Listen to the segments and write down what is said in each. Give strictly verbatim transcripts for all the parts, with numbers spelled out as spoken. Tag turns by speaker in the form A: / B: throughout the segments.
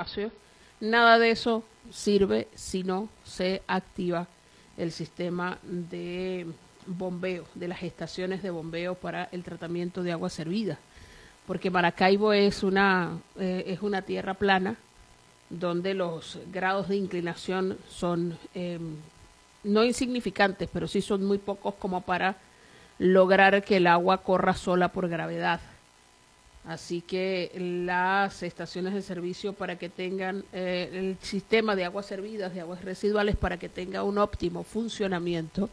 A: espacio. Nada de eso sirve si no se activa el sistema de bombeo, de las estaciones de bombeo para el tratamiento de aguas servidas, porque Maracaibo es una, eh, es una tierra plana donde los grados de inclinación son eh, no insignificantes, pero sí son muy pocos como para lograr que el agua corra sola por gravedad. Así que las estaciones de servicio para que tengan eh, el sistema de aguas servidas, de aguas residuales, para que tenga un óptimo funcionamiento,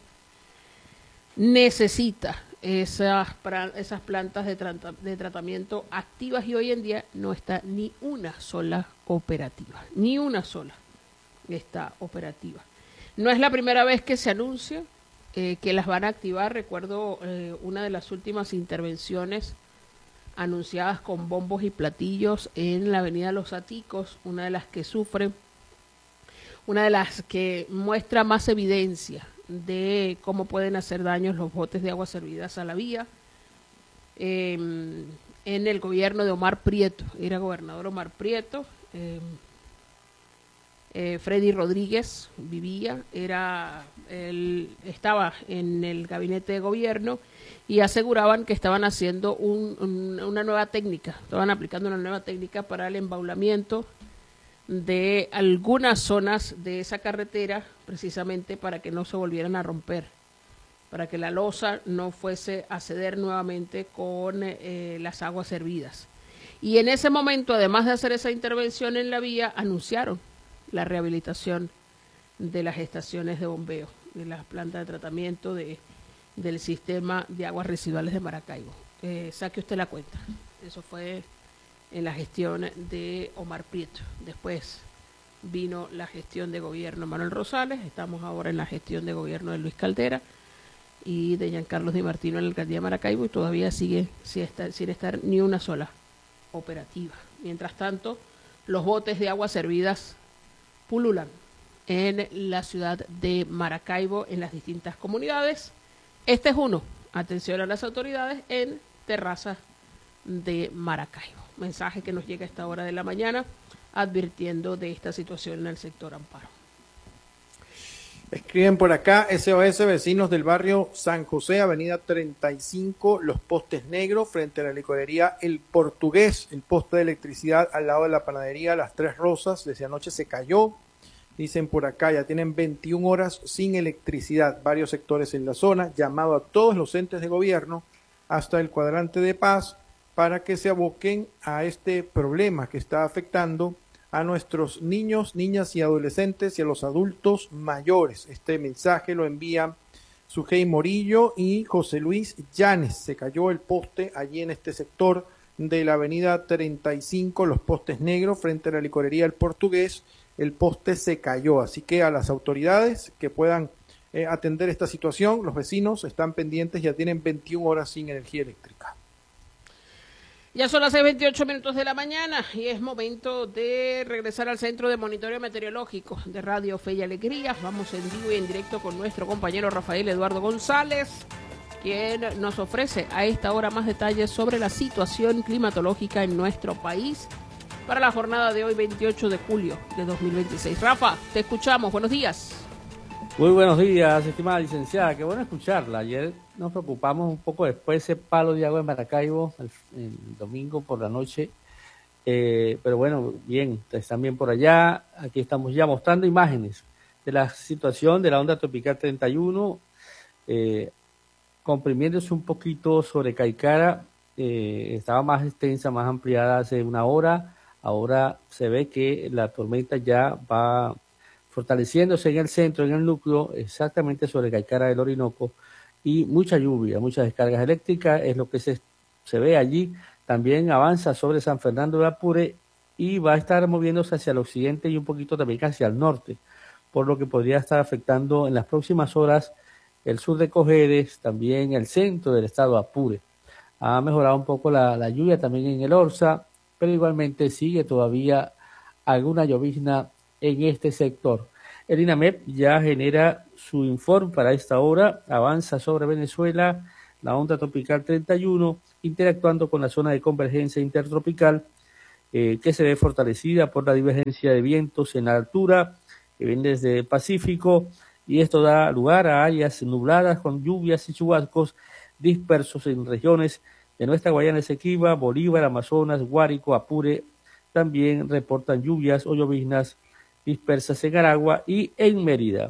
A: necesita esas, esas plantas de, trata, de tratamiento activas, y hoy en día no está ni una sola operativa, ni una sola está operativa. No es la primera vez que se anuncia eh, que las van a activar. Recuerdo eh, una de las últimas intervenciones anunciadas con bombos y platillos en la avenida Los Aticos, una de las que sufre, una de las que muestra más evidencia de cómo pueden hacer daños los botes de aguas servidas a la vía, eh, en el gobierno de Omar Prieto. Era gobernador Omar Prieto, eh, eh, Freddy Rodríguez vivía, era el, estaba en el gabinete de gobierno, y aseguraban que estaban haciendo un, un, una nueva técnica, estaban aplicando una nueva técnica para el embaulamiento de algunas zonas de esa carretera, precisamente para que no se volvieran a romper, para que la losa no fuese a ceder nuevamente con eh, las aguas servidas. Y en ese momento, además de hacer esa intervención en la vía, anunciaron la rehabilitación de las estaciones de bombeo, de las plantas de tratamiento de del sistema de aguas residuales de Maracaibo. Eh, saque usted la cuenta. Eso fue en la gestión de Omar Prieto. Después vino la gestión de gobierno de Manuel Rosales. Estamos ahora en la gestión de gobierno de Luis Caldera y de Giancarlo Di Martino en la alcaldía de Maracaibo, y todavía sigue sin estar, sin estar ni una sola operativa. Mientras tanto, los botes de aguas servidas pululan en la ciudad de Maracaibo, en las distintas comunidades. Este es uno. Atención a las autoridades en Terrazas de Maracaibo. Mensaje que nos llega a esta hora de la mañana advirtiendo de esta situación en el sector Amparo.
B: Escriben por acá: S O S vecinos del barrio San José, avenida treinta y cinco, Los Postes Negros, frente a la licorería El Portugués. El poste de electricidad al lado de la panadería Las Tres Rosas desde anoche se cayó. Dicen por acá, ya tienen veintiuna horas sin electricidad, varios sectores en la zona. Llamado a todos los entes de gobierno, hasta el cuadrante de Paz, para que se aboquen a este problema que está afectando a nuestros niños, niñas y adolescentes y a los adultos mayores. Este mensaje lo envían Sujei Morillo y José Luis Llanes. Se cayó el poste allí en este sector de la avenida treinta y cinco, Los Postes Negros, frente a la licorería El Portugués. El poste se cayó, así que a las autoridades que puedan eh, atender esta situación, los vecinos están pendientes, ya tienen veintiuna horas sin energía eléctrica.
A: Ya son las seis veintiocho minutos de la mañana y es momento de regresar al Centro de Monitoreo Meteorológico de Radio Fe y Alegría. Vamos en vivo y en directo con nuestro compañero Rafael Eduardo González, quien nos ofrece a esta hora más detalles sobre la situación climatológica en nuestro país para la jornada de hoy, veintiocho de julio de dos mil veintiséis. Rafa, te escuchamos. Buenos días.
C: Muy buenos días, estimada licenciada. Qué bueno escucharla. Ayer nos preocupamos un poco después de ese palo de agua en Maracaibo, el, el domingo por la noche. Eh, pero bueno, bien, están bien por allá. Aquí estamos ya mostrando imágenes de la situación de la onda tropical treinta y uno, eh, comprimiéndose un poquito sobre Caicara. Eh, estaba más extensa, más ampliada hace una hora. Ahora se ve que la tormenta ya va fortaleciéndose en el centro, en el núcleo, exactamente sobre Caicara del Orinoco, y mucha lluvia, muchas descargas eléctricas, es lo que se, se ve allí. También avanza sobre San Fernando de Apure y va a estar moviéndose hacia el occidente y un poquito también hacia el norte, por lo que podría estar afectando en las próximas horas el sur de Cojedes, también el centro del estado Apure. Ha mejorado un poco la, la lluvia también en el Orza, pero igualmente sigue todavía alguna llovizna en este sector. El INAMEP ya genera su informe para esta hora, avanza sobre Venezuela, la onda tropical treinta y uno, interactuando con la zona de convergencia intertropical, eh, que se ve fortalecida por la divergencia de vientos en la altura que viene desde el Pacífico, y esto da lugar a áreas nubladas con lluvias y chubascos dispersos en regiones de nuestra Guayana Esequiba, Bolívar, Amazonas, Guárico, Apure. También reportan lluvias o lloviznas dispersas en Aragua y en Mérida.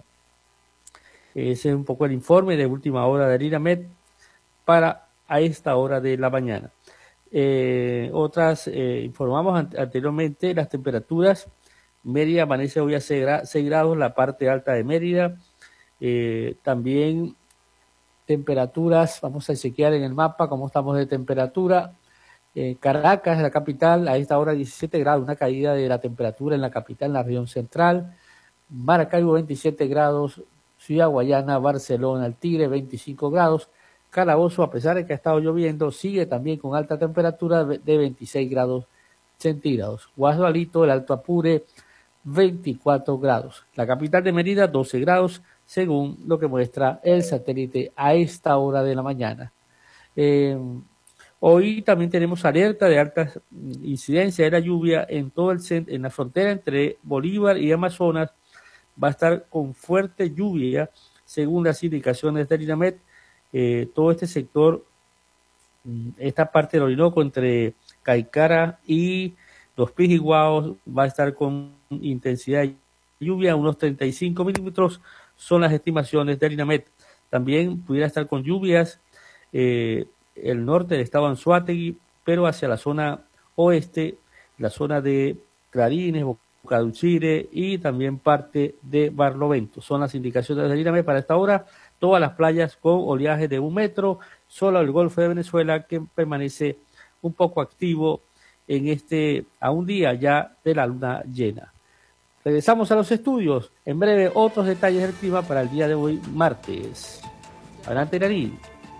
C: Ese es un poco el informe de última hora de Linamet para a esta hora de la mañana. Eh, otras, eh, informamos an anteriormente las temperaturas. Mérida amanece hoy a seis grados, la parte alta de Mérida. Eh, también temperaturas, vamos a chequear en el mapa cómo estamos de temperatura. Eh, Caracas, la capital, a esta hora diecisiete grados, una caída de la temperatura en la capital, en la región central. Maracaibo veintisiete grados, Ciudad Guayana, Barcelona, El Tigre veinticinco grados. Calabozo, a pesar de que ha estado lloviendo, sigue también con alta temperatura de veintiséis grados centígrados. Guadualito, el Alto Apure, veinticuatro grados. La capital de Mérida, doce grados, según lo que muestra el satélite a esta hora de la mañana. Eh, hoy también tenemos alerta de alta incidencia de la lluvia en todo el en la frontera entre Bolívar y Amazonas. Va a estar con fuerte lluvia, según las indicaciones del INAMET. Eh, todo este sector, esta parte del Orinoco entre Caicara y los Pijiguaos, va a estar con intensidad de lluvia, unos treinta y cinco milímetros son las estimaciones del INAMET. También pudiera estar con lluvias eh, el norte del estado Anzoátegui, pero hacia la zona oeste, la zona de Clarines, Bocaduchire y también parte de Barlovento. Son las indicaciones del INAMET para esta hora. Todas las playas con oleaje de un metro, solo el Golfo de Venezuela que permanece un poco activo en este, a un día ya de la luna llena. Regresamos a los estudios. En breve, otros detalles del clima para el día de hoy, martes. Adelante, Irani.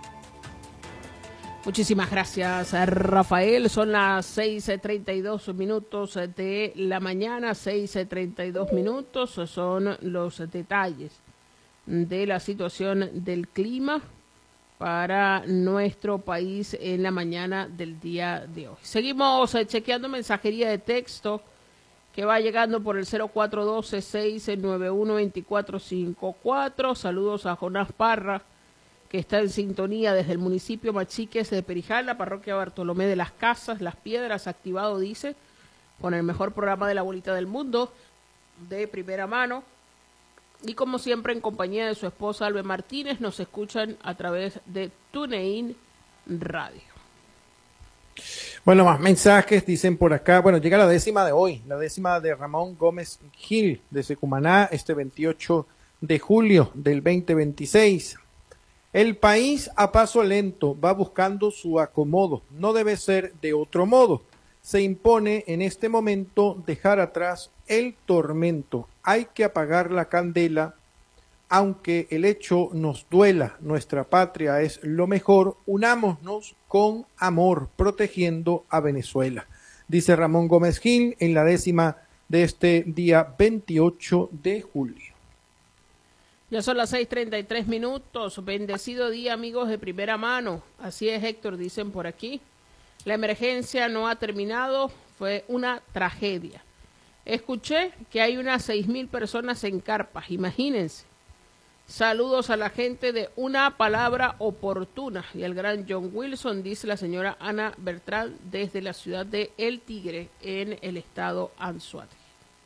A: Muchísimas gracias, Rafael. Son las seis treinta y dos minutos de la mañana, seis treinta y dos minutos. Son los detalles de la situación del clima para nuestro país en la mañana del día de hoy. Seguimos eh, chequeando mensajería de texto que va llegando por el cero cuatro uno dos, seis nueve uno, dos cuatro cinco cuatro. Saludos a Jonás Parra, que está en sintonía desde el municipio Machiques de Perijal, la parroquia Bartolomé de las Casas, Las Piedras, activado, dice, con el mejor programa de la bolita del mundo, de primera mano. Y como siempre, en compañía de su esposa Albe Martínez, nos escuchan a través de TuneIn Radio.
B: Bueno, más mensajes, dicen por acá. Bueno, llega la décima de hoy, la décima de Ramón Gómez Gil, de Secumaná, este veintiocho de julio del veinte veintiséis. El país a paso lento va buscando su acomodo, no debe ser de otro modo. Se impone en este momento dejar atrás el tormento. Hay que apagar la candela, aunque el hecho nos duela. Nuestra patria es lo mejor. Unámonos con amor, protegiendo a Venezuela. Dice Ramón Gómez Gil en la décima de este día veintiocho de julio.
A: Ya son las seis treinta y tres minutos. Bendecido día, amigos de primera mano. Así es, Héctor, dicen por aquí. La emergencia no ha terminado, fue una tragedia. Escuché que hay unas seis mil personas en carpas, imagínense. Saludos a la gente de Una Palabra Oportuna y al gran John Wilson, dice la señora Ana Bertrand desde la ciudad de El Tigre en el estado Anzoátegui.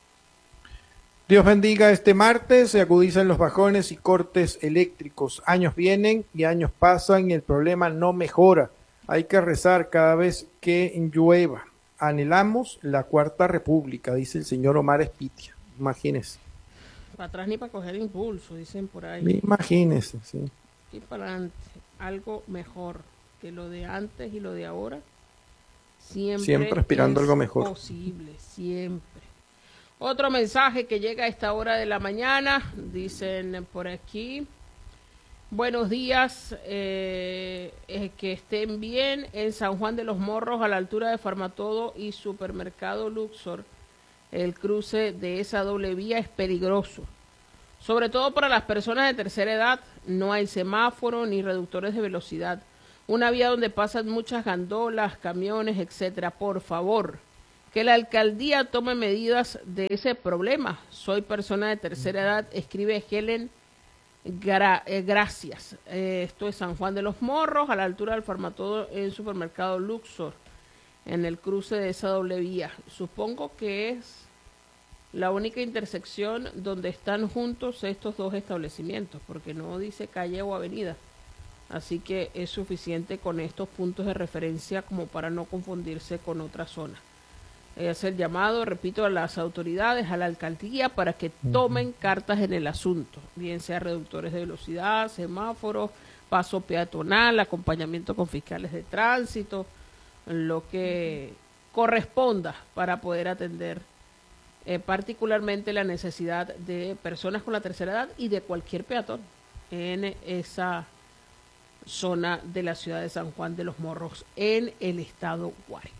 B: Dios bendiga este martes, se agudizan los bajones y cortes eléctricos. Años vienen y años pasan y el problema no mejora. Hay que rezar cada vez que llueva. Anhelamos la Cuarta República, dice el señor Omar Espitia. Imagínese.
A: Para atrás ni para coger impulso, dicen por ahí.
B: Imagínese, sí.
A: Y para adelante, algo mejor que lo de antes y lo de ahora. Siempre,
B: siempre aspirando a algo mejor.
A: Posible, siempre. Otro mensaje que llega a esta hora de la mañana, dicen por aquí. Buenos días, eh, eh, que estén bien en San Juan de los Morros, a la altura de Farmatodo y Supermercado Luxor. El cruce de esa doble vía es peligroso, sobre todo para las personas de tercera edad. No hay semáforo ni reductores de velocidad. Una vía donde pasan muchas gandolas, camiones, etcétera. Por favor, que la alcaldía tome medidas de ese problema. Soy persona de tercera edad, escribe Helen Gra eh, Gracias. Eh, esto es San Juan de los Morros, a la altura del Farmatodo en supermercado Luxor, en el cruce de esa doble vía. Supongo que es la única intersección donde están juntos estos dos establecimientos, porque no dice calle o avenida. Así que es suficiente con estos puntos de referencia como para no confundirse con otra zona. Es el llamado, repito, a las autoridades, a la alcaldía, para que tomen cartas en el asunto, bien sea reductores de velocidad, semáforos, paso peatonal, acompañamiento con fiscales de tránsito, lo que corresponda para poder atender eh, particularmente la necesidad de personas con la tercera edad y de cualquier peatón en esa zona de la ciudad de San Juan de los Morros, en el estado Guárico.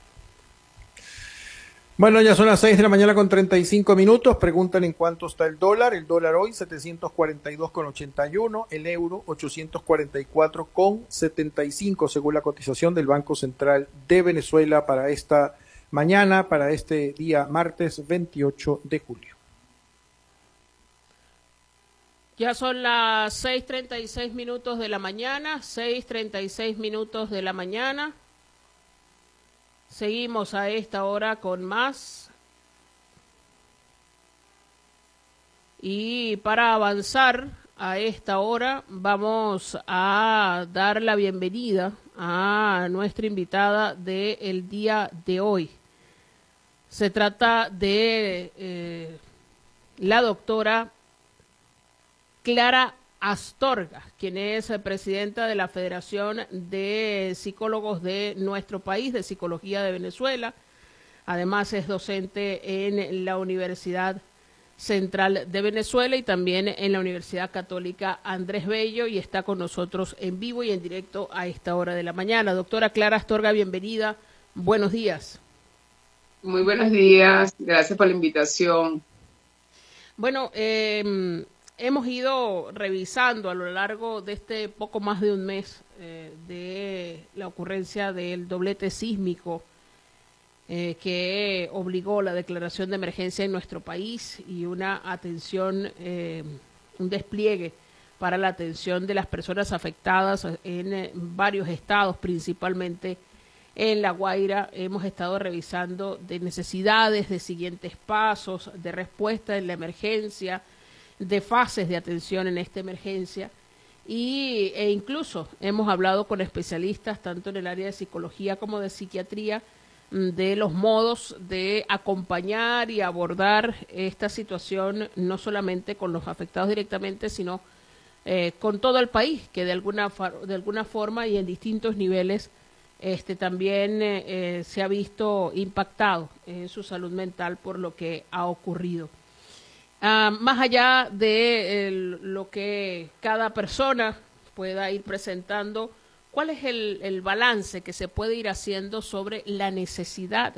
B: Bueno, ya son las seis de la mañana con treinta y cinco minutos. Preguntan en cuánto está el dólar. El dólar hoy setecientos cuarenta y dos con ochenta y uno, el euro ochocientos cuarenta y cuatro con setenta y cinco según la cotización del Banco Central de Venezuela para esta mañana, para este día martes veintiocho de julio.
A: Ya son las seis treinta y seis minutos de la mañana, seis treinta y seis minutos de la mañana. Seguimos a esta hora con más. Y para avanzar a esta hora vamos a dar la bienvenida a nuestra invitada del día de hoy. Se trata de eh, la doctora Clara Astorga, quien es presidenta de la Federación de Psicólogos de nuestro país, de Psicología de Venezuela. Además es docente en la Universidad Central de Venezuela y también en la Universidad Católica Andrés Bello, y está con nosotros en vivo y en directo a esta hora de la mañana. Doctora Clara Astorga, bienvenida. Buenos días.
D: Muy buenos días. Gracias por la invitación.
A: Bueno, eh, hemos ido revisando a lo largo de este poco más de un mes eh, de la ocurrencia del doblete sísmico eh, que obligó la declaración de emergencia en nuestro país y una atención, eh, un despliegue para la atención de las personas afectadas en eh, varios estados, principalmente en La Guaira. Hemos estado revisando de necesidades, de siguientes pasos, de respuesta en la emergencia, de fases de atención en esta emergencia, y, e incluso hemos hablado con especialistas tanto en el área de psicología como de psiquiatría de los modos de acompañar y abordar esta situación, no solamente con los afectados directamente, sino eh, con todo el país, que de alguna, de alguna forma y en distintos niveles este, también eh, se ha visto impactado en su salud mental por lo que ha ocurrido. Uh, más allá de el, lo que cada persona pueda ir presentando, ¿cuál es el, el balance que se puede ir haciendo sobre la necesidad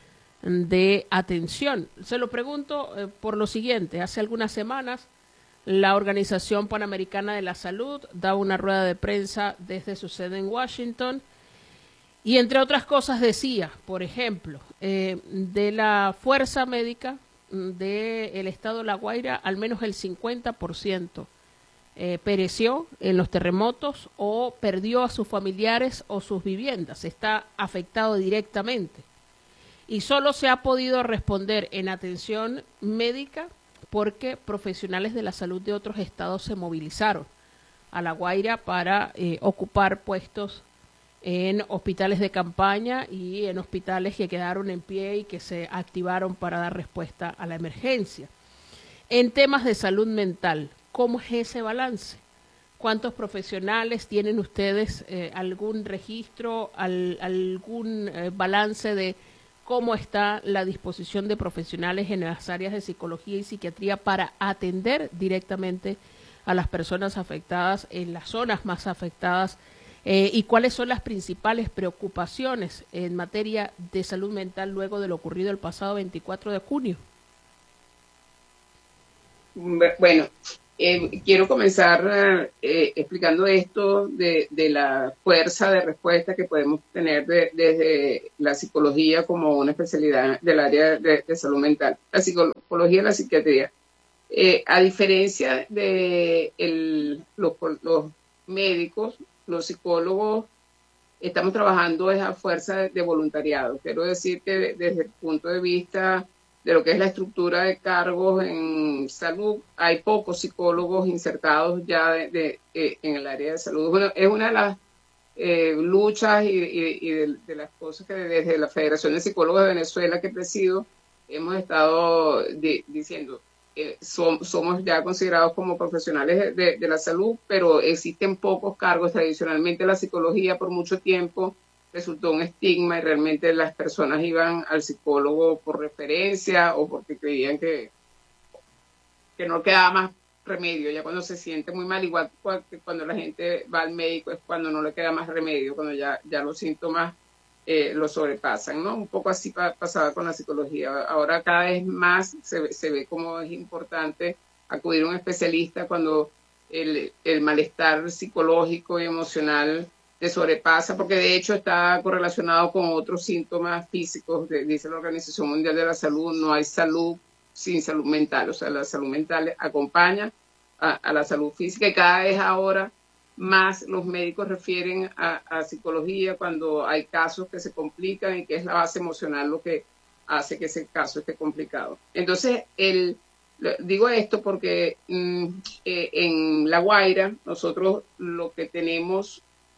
A: de atención? Se lo pregunto eh, por lo siguiente. Hace algunas semanas la Organización Panamericana de la Salud da una rueda de prensa desde su sede en Washington y entre otras cosas decía, por ejemplo, eh, de la fuerza médica del estado de La Guaira, al menos el cincuenta por ciento eh, pereció en los terremotos o perdió a sus familiares o sus viviendas, está afectado directamente. Y solo se ha podido responder en atención médica porque profesionales de la salud de otros estados se movilizaron a La Guaira para eh, ocupar puestos en hospitales de campaña y en hospitales que quedaron en pie y que se activaron para dar respuesta a la emergencia. En temas de salud mental, ¿cómo es ese balance? ¿Cuántos profesionales tienen ustedes? Eh, ¿Algún registro, al, algún eh, balance de cómo está la disposición de profesionales en las áreas de psicología y psiquiatría para atender directamente a las personas afectadas en las zonas más afectadas? Eh, ¿Y cuáles son las principales preocupaciones en materia de salud mental luego de lo ocurrido el pasado veinticuatro de junio?
D: Bueno, Eh, quiero comenzar eh, explicando esto de, de la fuerza de respuesta que podemos tener de, desde la psicología como una especialidad del área de, de salud mental, la psicología y la psiquiatría. Eh, a diferencia de el, los, los médicos, los psicólogos, estamos trabajando a fuerza de, de voluntariado. Quiero decir que desde el punto de vista de lo que es la estructura de cargos en salud, hay pocos psicólogos insertados ya de, de, eh, en el área de salud. Bueno, es una de las eh, luchas y, y, y de, de las cosas que desde la Federación de Psicólogos de Venezuela que presido hemos estado de, diciendo. Eh, som, somos ya considerados como profesionales de, de la salud, pero existen pocos cargos. Tradicionalmente la psicología por mucho tiempo resultó un estigma y realmente las personas iban al psicólogo por referencia o porque creían que, que no quedaba más remedio. Ya cuando se siente muy mal, igual que cuando la gente va al médico, es cuando no le queda más remedio, cuando ya, ya los síntomas eh, lo sobrepasan, ¿no? Un poco así pa pasaba con la psicología. Ahora cada vez más se, se ve como es importante acudir a un especialista cuando el, el malestar psicológico y emocional te sobrepasa, porque de hecho está correlacionado con otros síntomas físicos. De, dice la Organización Mundial de la Salud, no hay salud sin salud mental, o sea, la salud mental acompaña a, a la salud física, y cada vez ahora más los médicos refieren a, a psicología cuando hay casos que se complican y que es la base emocional lo que hace que ese caso esté complicado. Entonces, el, digo esto porque mm, eh, en La Guaira nosotros lo que tenemos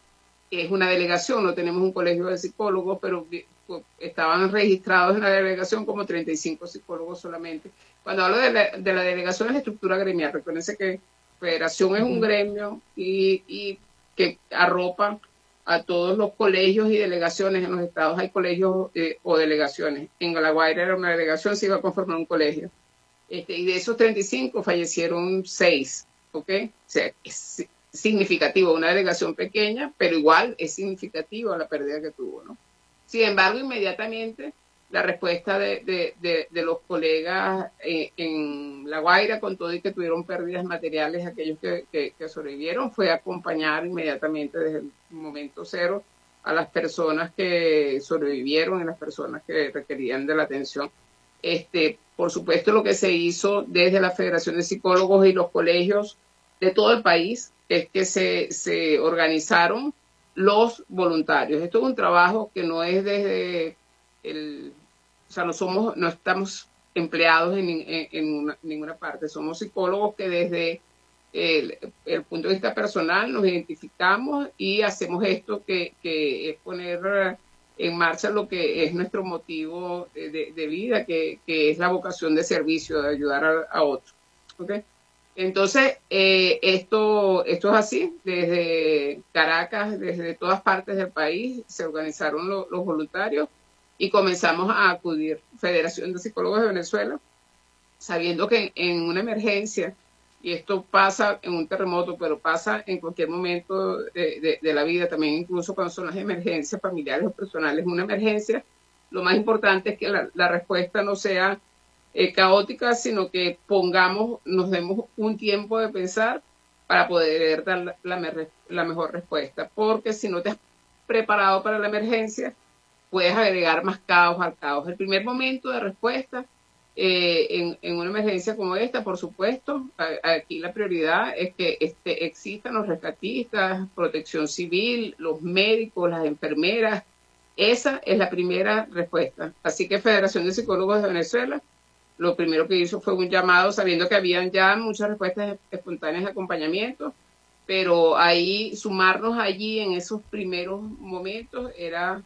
D: es una delegación, no tenemos un colegio de psicólogos, pero estaban registrados en la delegación como treinta y cinco psicólogos solamente. Cuando hablo de la, de la delegación es la estructura gremial. Recuérdense que Federación es un gremio y, y que arropa a todos los colegios y delegaciones. En los estados hay colegios eh, o delegaciones. En La Guaira era una delegación, se iba a conformar un colegio. Este, y de esos treinta y cinco fallecieron seis, ¿ok? O sea, es significativo, una delegación pequeña, pero igual es significativa la pérdida que tuvo, ¿no? Sin embargo, inmediatamente la respuesta de, de, de, de los colegas eh, en La Guaira, con todo y que tuvieron pérdidas materiales, aquellos que, que, que sobrevivieron, fue acompañar inmediatamente desde el momento cero a las personas que sobrevivieron y las personas que requerían de la atención. Este, por supuesto, lo que se hizo desde la Federación de Psicólogos y los colegios de todo el país es que se, se organizaron los voluntarios. Esto es un trabajo que no es desde el, o sea, no somos, no estamos empleados en, en, en una, ninguna parte. Somos psicólogos que desde el, el punto de vista personal nos identificamos y hacemos esto que, que es poner en marcha lo que es nuestro motivo de, de, de vida, que, que es la vocación de servicio, de ayudar a, a otros. ¿Okay? Entonces, eh, esto, esto es así. Desde Caracas, desde todas partes del país, se organizaron lo, los voluntarios y comenzamos a acudir. Federación de Psicólogos de Venezuela, sabiendo que en una emergencia, y esto pasa en un terremoto, pero pasa en cualquier momento de, de, de la vida, también incluso cuando son las emergencias familiares o personales, una emergencia, lo más importante es que la, la respuesta no sea Eh, caótica, sino que pongamos, nos demos un tiempo de pensar para poder dar la, la, la mejor respuesta, porque si no te has preparado para la emergencia, puedes agregar más caos al caos. El primer momento de respuesta eh, en, en una emergencia como esta, por supuesto, aquí la prioridad es que este, existan los rescatistas, protección civil, los médicos, las enfermeras. Esa es la primera respuesta. Así que Federación de Psicólogos de Venezuela lo primero que hizo fue un llamado, sabiendo que habían ya muchas respuestas espontáneas de acompañamiento, pero ahí sumarnos allí en esos primeros momentos era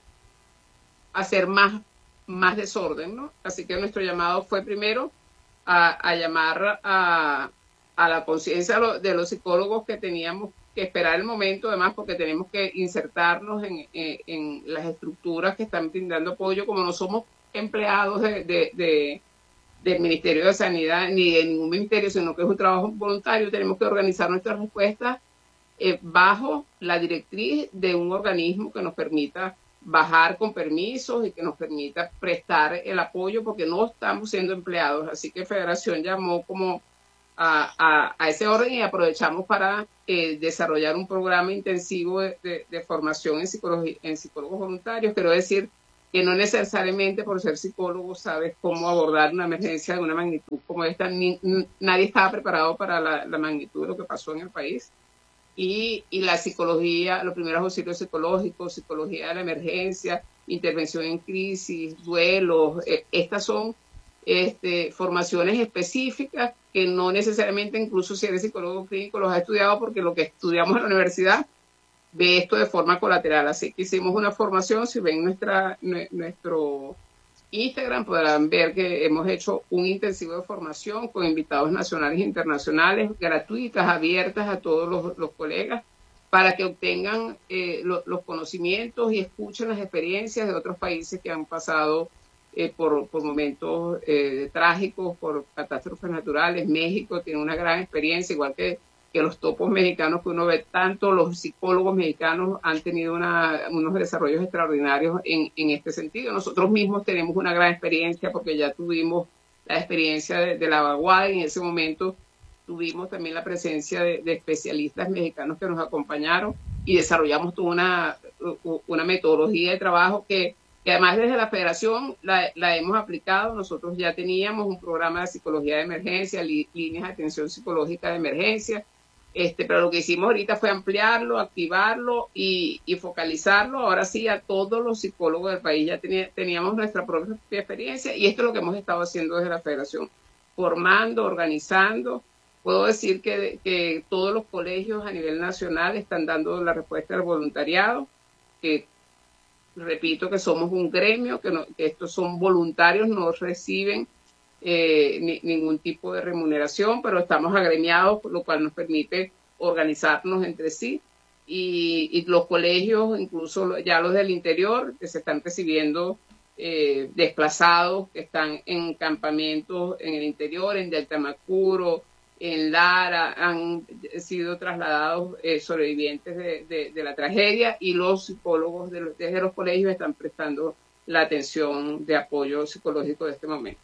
D: hacer más, más desorden, ¿no? Así que nuestro llamado fue primero a, a llamar a, a la conciencia de los psicólogos que teníamos que esperar el momento, además porque tenemos que insertarnos en, en, en las estructuras que están brindando apoyo, como no somos empleados de, de, de del Ministerio de Sanidad ni de ningún ministerio, sino que es un trabajo voluntario. Tenemos que organizar nuestras respuestas eh, bajo la directriz de un organismo que nos permita bajar con permisos y que nos permita prestar el apoyo, porque no estamos siendo empleados. Así que Federación llamó como a, a, a ese orden y aprovechamos para eh, desarrollar un programa intensivo de, de, de formación en, psicología, en psicólogos voluntarios. Quiero decir que no necesariamente por ser psicólogo sabes cómo abordar una emergencia de una magnitud como esta. Ni, nadie estaba preparado para la, la magnitud de lo que pasó en el país. Y, y la psicología, los primeros auxilios psicológicos, psicología de la emergencia, intervención en crisis, duelos, eh, estas son este, formaciones específicas que no necesariamente, incluso si eres psicólogo clínico, los has estudiado, porque lo que estudiamos en la universidad ve esto de forma colateral. Así que hicimos una formación. Si ven nuestra, nuestro Instagram podrán ver que hemos hecho un intensivo de formación con invitados nacionales e internacionales, gratuitas, abiertas a todos los, los colegas, para que obtengan eh, lo, los conocimientos y escuchen las experiencias de otros países que han pasado eh, por, por momentos eh, trágicos, por catástrofes naturales. México tiene una gran experiencia, igual que que los topos mexicanos que uno ve. Tanto los psicólogos mexicanos han tenido una, unos desarrollos extraordinarios en, en este sentido. Nosotros mismos tenemos una gran experiencia porque ya tuvimos la experiencia de, de la vaguada, y en ese momento tuvimos también la presencia de, de especialistas mexicanos que nos acompañaron y desarrollamos toda una, una metodología de trabajo que, que además desde la federación la, la hemos aplicado. Nosotros ya teníamos un programa de psicología de emergencia, li, líneas de atención psicológica de emergencia. Este, pero lo que hicimos ahorita fue ampliarlo, activarlo y, y focalizarlo. Ahora sí, a todos los psicólogos del país ya tenía, teníamos nuestra propia experiencia, y esto es lo que hemos estado haciendo desde la federación, formando, organizando. Puedo decir que, que todos los colegios a nivel nacional están dando la respuesta al voluntariado, que repito que somos un gremio, que, no, que estos son voluntarios, no reciben Eh, ni, ningún tipo de remuneración, pero estamos agremiados, lo cual nos permite organizarnos entre sí, y, y los colegios, incluso ya los del interior, que se están recibiendo eh, desplazados, que están en campamentos en el interior, en Delta Macuro, en Lara, han sido trasladados eh, sobrevivientes de, de, de la tragedia, y los psicólogos de los, desde los colegios están prestando la atención de apoyo psicológico de este momento.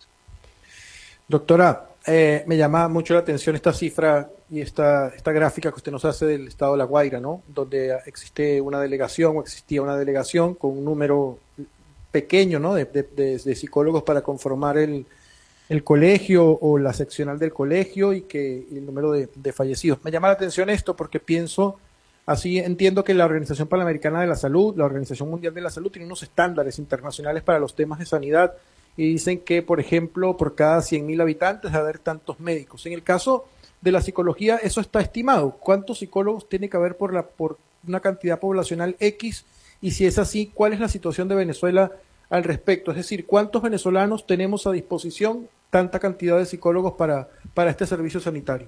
B: Doctora, eh, me llama mucho la atención esta cifra y esta, esta gráfica que usted nos hace del estado de La Guaira, ¿no? Donde existe una delegación o existía una delegación con un número pequeño, ¿no? de, de, de, de psicólogos para conformar el, el colegio o la seccional del colegio, y que y el número de, de fallecidos. Me llama la atención esto porque pienso, así entiendo que la Organización Panamericana de la Salud, la Organización Mundial de la Salud, tiene unos estándares internacionales para los temas de sanidad, y dicen que, por ejemplo, por cada cien mil habitantes debe haber tantos médicos. En el caso de la psicología, eso está estimado. ¿Cuántos psicólogos tiene que haber por, la, por una cantidad poblacional X? Y si es así, ¿cuál es la situación de Venezuela al respecto? Es decir, ¿cuántos venezolanos tenemos a disposición tanta cantidad de psicólogos para, para este servicio sanitario?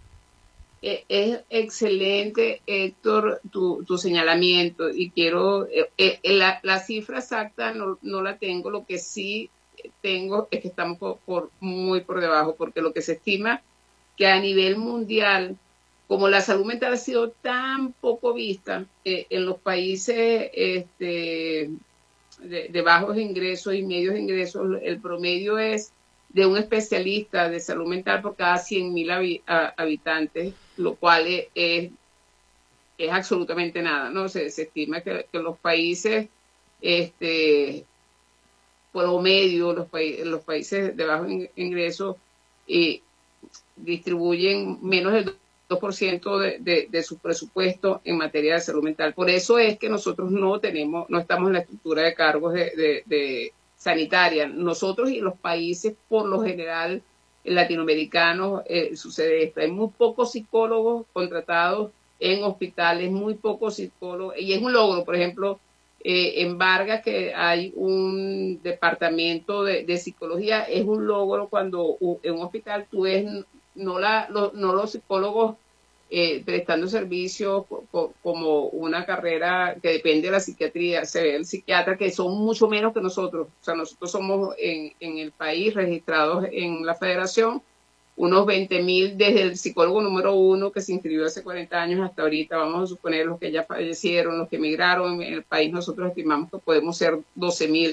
D: Es excelente, Héctor, tu, tu señalamiento, y quiero, eh, eh, la, la cifra exacta no, no la tengo. Lo que sí tengo es que estamos por, por, muy por debajo, porque lo que se estima que a nivel mundial, como la salud mental ha sido tan poco vista eh, en los países este, de, de bajos ingresos y medios ingresos, el promedio es de un especialista de salud mental por cada cien mil habitantes, lo cual es, es, es absolutamente nada, ¿no? Se, se estima que, que los países este, promedio, los, pa los países de bajo ingreso, eh, distribuyen menos del dos por ciento de, de, de su presupuesto en materia de salud mental. Por eso es que nosotros no tenemos, no estamos en la estructura de cargos de, de, de sanitaria. Nosotros y los países, por lo general, latinoamericanos, eh, sucede esto. Hay muy pocos psicólogos contratados en hospitales, muy pocos psicólogos, y es un logro. Por ejemplo, eh, en Vargas, que hay un departamento de, de psicología, es un logro cuando uh, en un hospital tú ves no, la, lo, no los psicólogos eh, prestando servicios co co como una carrera que depende de la psiquiatría, se ve el psiquiatra, que son mucho menos que nosotros. O sea, nosotros somos en, en el país registrados en la federación unos veinte mil, desde el psicólogo número uno que se inscribió hace cuarenta años hasta ahorita, vamos a suponer los que ya fallecieron, los que emigraron en el país. Nosotros estimamos que podemos ser doce mil.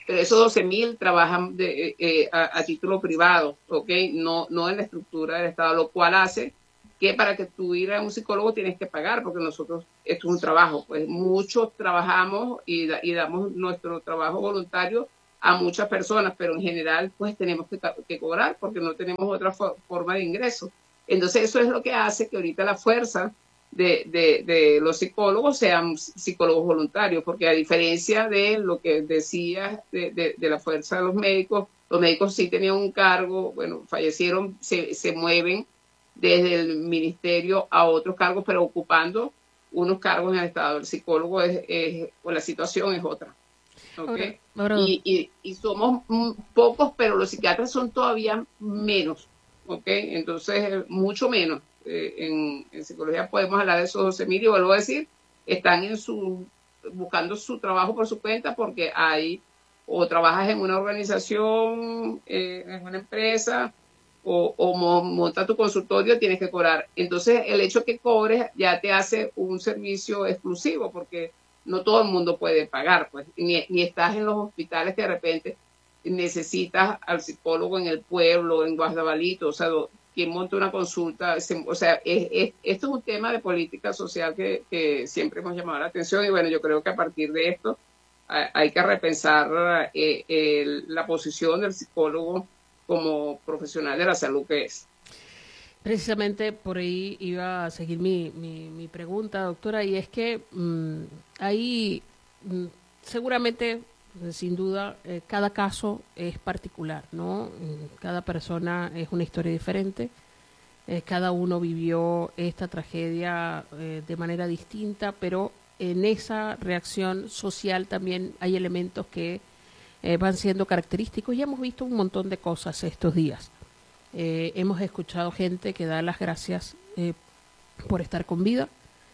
D: pero esos doce mil trabajan de, eh, a, a título privado, ¿ok? No, no en la estructura del Estado, lo cual hace que para que tú ir a un psicólogo tienes que pagar, porque nosotros, esto es un trabajo, pues muchos trabajamos y, y damos nuestro trabajo voluntario a muchas personas, pero en general pues tenemos que, que cobrar porque no tenemos otra for, forma de ingreso. Entonces eso es lo que hace que ahorita la fuerza de, de, de los psicólogos sean psicólogos voluntarios, porque a diferencia de lo que decía de, de, de la fuerza de los médicos, los médicos sí tenían un cargo, bueno, fallecieron, se, se mueven desde el ministerio a otros cargos, pero ocupando unos cargos en el Estado. El psicólogo es, es o la situación es otra. ¿Okay? Ahora, ahora. Y, y, y somos pocos, pero los psiquiatras son todavía menos. ¿Okay? Entonces, mucho menos. Eh, en, en psicología podemos hablar de esos doce mil y vuelvo a decir, están en su, buscando su trabajo por su cuenta porque hay, o trabajas en una organización, eh, en una empresa, o, o monta tu consultorio, tienes que cobrar. Entonces, el hecho que cobres ya te hace un servicio exclusivo, porque no todo el mundo puede pagar, pues, ni, ni estás en los hospitales que de repente necesitas al psicólogo en el pueblo, en Guasdabalito, o sea, quien monta una consulta, se, o sea, es, es, esto es un tema de política social que, que siempre hemos llamado la atención y bueno, yo creo que a partir de esto hay, hay que repensar eh, el, la posición del psicólogo como profesional de la salud que es.
A: Precisamente por ahí iba a seguir mi, mi, mi pregunta, doctora, y es que mmm, ahí mmm, seguramente, sin duda, eh, cada caso es particular, ¿no? Cada persona es una historia diferente, eh, cada uno vivió esta tragedia eh, de manera distinta, pero en esa reacción social también hay elementos que Eh, van siendo característicos y hemos visto un montón de cosas estos días. Eh, hemos escuchado gente que da las gracias eh, por estar con vida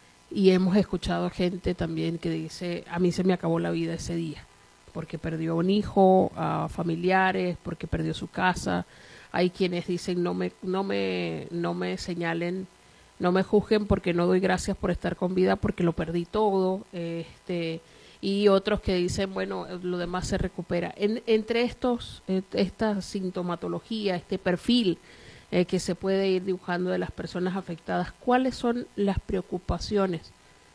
A: y hemos escuchado gente también que dice, a mí se me acabó la vida ese día, porque perdió un hijo, a familiares, porque perdió su casa. Hay quienes dicen, no me, no me, no me señalen, no me juzguen porque no doy gracias por estar con vida, porque lo perdí todo, este... y otros que dicen, bueno, lo demás se recupera. En, entre estos, eh, esta sintomatología, este perfil eh, que se puede ir dibujando de las personas afectadas, ¿cuáles son las preocupaciones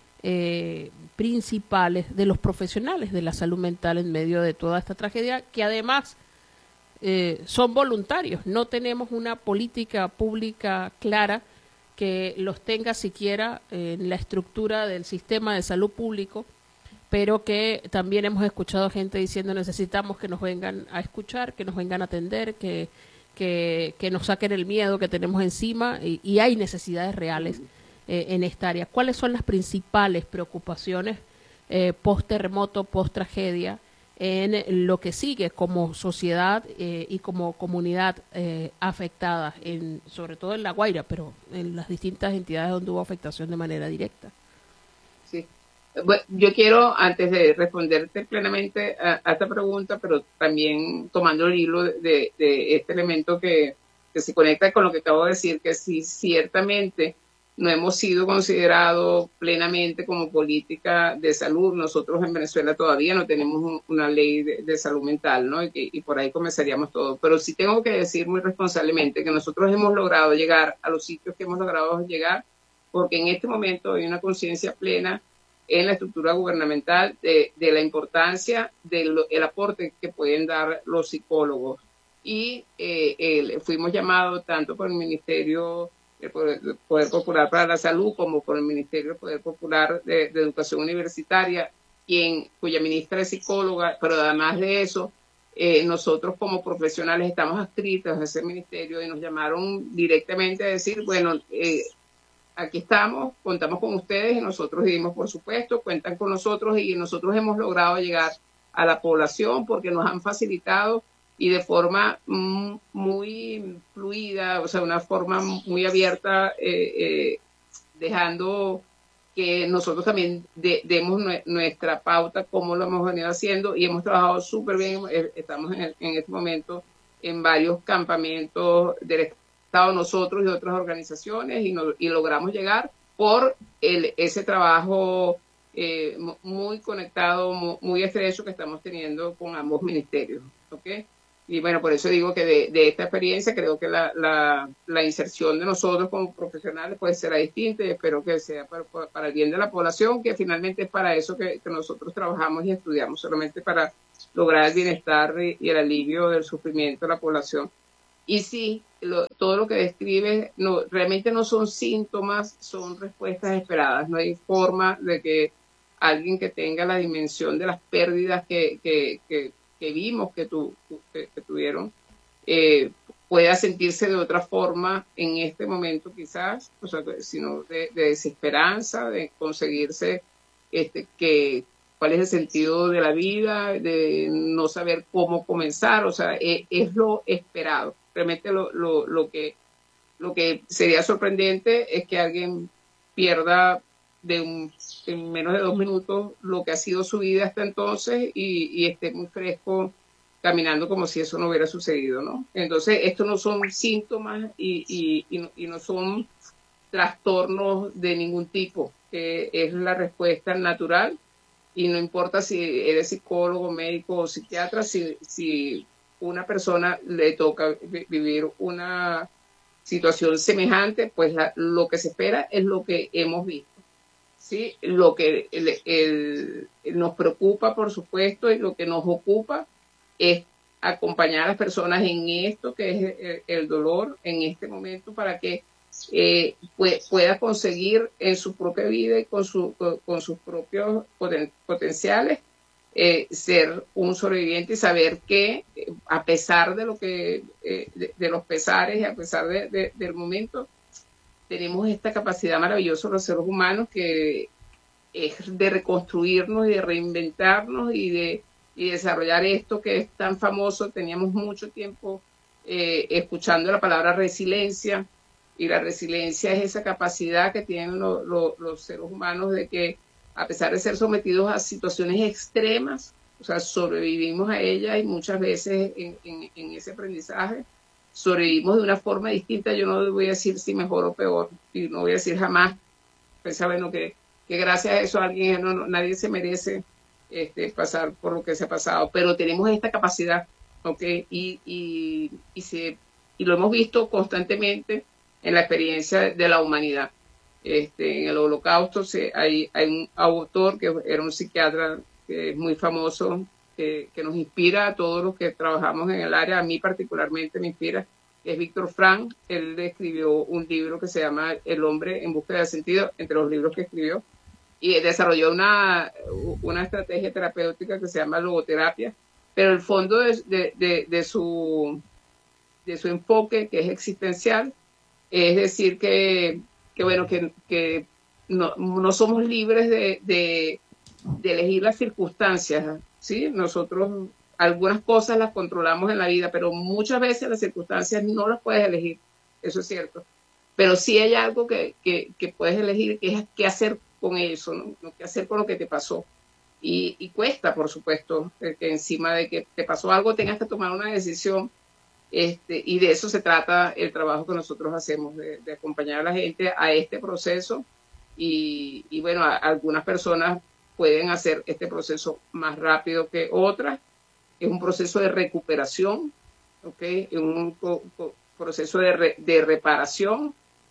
A: eh, principales de los profesionales de la salud mental en medio de toda esta tragedia, que además eh, son voluntarios? No tenemos una política pública clara que los tenga siquiera en la estructura del sistema de salud público, pero que también hemos escuchado gente diciendo necesitamos que nos vengan a escuchar, que nos vengan a atender, que, que, que nos saquen el miedo que tenemos encima y, y hay necesidades reales eh, en esta área. ¿Cuáles son las principales preocupaciones eh, post-terremoto, post-tragedia en lo que sigue como sociedad eh, y como comunidad eh, afectada, en, sobre todo en La Guaira, pero en las distintas entidades donde hubo afectación de manera directa?
D: Sí. Bueno, yo quiero, antes de responderte plenamente a, a esta pregunta, pero también tomando el hilo de, de, de este elemento que, que se conecta con lo que acabo de decir, que sí, ciertamente no hemos sido considerados plenamente como política de salud. Nosotros en Venezuela todavía no tenemos un, una ley de, de salud mental, ¿no? Y, que, y por ahí comenzaríamos todo. Pero sí tengo que decir muy responsablemente que nosotros hemos logrado llegar a los sitios que hemos logrado llegar, porque en este momento hay una conciencia plena en la estructura gubernamental de, de la importancia del el aporte que pueden dar los psicólogos. Y eh, el, fuimos llamados tanto por el Ministerio del Poder, Poder Popular para la Salud como por el Ministerio del Poder Popular de, de Educación Universitaria, quien, cuya ministra es psicóloga, pero además de eso, eh, nosotros como profesionales estamos adscritos a ese ministerio y nos llamaron directamente a decir, bueno, eh, aquí estamos, contamos con ustedes y nosotros dimos, por supuesto, cuentan con nosotros y nosotros hemos logrado llegar a la población porque nos han facilitado y de forma muy fluida, o sea, una forma muy abierta, eh, eh, dejando que nosotros también de, demos nuestra pauta, como lo hemos venido haciendo y hemos trabajado súper bien. Estamos en, el, en este momento en varios campamentos del Estado, nosotros y otras organizaciones y, no, y logramos llegar por el, ese trabajo eh, muy conectado, muy, muy estrecho que estamos teniendo con ambos ministerios, ¿ok? Y bueno, por eso digo que de, de esta experiencia creo que la, la, la inserción de nosotros como profesionales pues será distinta y espero que sea para, para el bien de la población, que finalmente es para eso que, que nosotros trabajamos y estudiamos, solamente para lograr el bienestar y, y el alivio del sufrimiento de la población. Y sí, lo, todo lo que describe no, realmente no son síntomas, son respuestas esperadas. No hay forma de que alguien que tenga la dimensión de las pérdidas que, que, que, que vimos que, tu, que, que tuvieron eh, pueda sentirse de otra forma en este momento quizás, o sea, sino de, de desesperanza, de conseguirse este, que cuál es el sentido de la vida, de no saber cómo comenzar, o sea, es, es lo esperado. Realmente lo, lo, lo, que, lo que sería sorprendente es que alguien pierda de un, en menos de dos minutos lo que ha sido su vida hasta entonces y, y esté muy fresco caminando como si eso no hubiera sucedido, ¿no? Entonces, estos no son síntomas y, y, y, no, y no son trastornos de ningún tipo, eh, es la respuesta natural y no importa si eres psicólogo, médico o psiquiatra, si, si una persona le toca vivir una situación semejante, pues la, lo que se espera es lo que hemos visto. ¿Sí? Lo que el, el, nos preocupa, por supuesto, y lo que nos ocupa es acompañar a las personas en esto, que es el, el dolor, en este momento, para que eh, pueda conseguir en su propia vida y con, su, con, con sus propios poten, potenciales eh, ser un sobreviviente y saber que eh, a pesar de lo que eh, de, de los pesares y a pesar de, de, del momento tenemos esta capacidad maravillosa los seres humanos que es de reconstruirnos y de reinventarnos y de y desarrollar esto que es tan famoso. Teníamos mucho tiempo eh, escuchando la palabra resiliencia, y la resiliencia es esa capacidad que tienen lo, lo, los seres humanos de que a pesar de ser sometidos a situaciones extremas, o sea, sobrevivimos a ellas y muchas veces en, en, en ese aprendizaje sobrevivimos de una forma distinta. Yo no voy a decir si mejor o peor, y no voy a decir jamás, pues saben que, que gracias a eso alguien, no, no, nadie se merece este, pasar por lo que se ha pasado, pero tenemos esta capacidad, ¿ok? Y, y, y, se, y lo hemos visto constantemente en la experiencia de la humanidad. Este, en el Holocausto se, hay, hay un autor que era un psiquiatra que es muy famoso, que, que nos inspira a todos los que trabajamos en el área, a mí particularmente me inspira, que es Víctor Frank. Él escribió un libro que se llama El hombre en búsqueda de sentido, entre los libros que escribió, y desarrolló una, una estrategia terapéutica que se llama logoterapia, pero el fondo de, de, de, de, su, de su enfoque, que es existencial, es decir que, que bueno, que, que no, no somos libres de, de, de elegir las circunstancias, ¿sí? Nosotros algunas cosas las controlamos en la vida, pero muchas veces las circunstancias no las puedes elegir, eso es cierto. Pero sí hay algo que, que, que puedes elegir, que es qué hacer con eso, ¿no? Qué hacer con lo que te pasó. Y, y cuesta, por supuesto, que encima de que te pasó algo tengas que tomar una decisión. Este, y de eso se trata el trabajo que nosotros hacemos, de, de acompañar a la gente a este proceso. Y, y bueno, a, a algunas personas pueden hacer este proceso más rápido que otras. Es un proceso de recuperación, ¿ok? Es un co, co, proceso de, re, de reparación.